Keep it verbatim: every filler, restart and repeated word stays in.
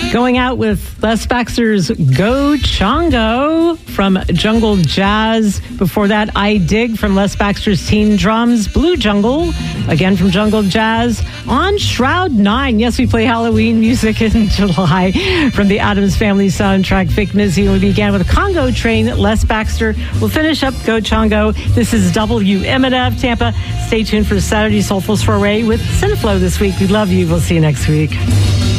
Going out with Les Baxter's Go Chongo from Jungle Jazz. Before that, I Dig from Les Baxter's Teen Drums. Blue Jungle, again from Jungle Jazz. On Shroud nine, yes, we play Halloween music in July from the Addams Family soundtrack. Vic Mizzy. We began with a Congo Train. Les Baxter will finish up Go Chongo. This is W M N F Tampa. Stay tuned for Saturday Soulful Soiree with Cineflow this week. We love you. We'll see you next week.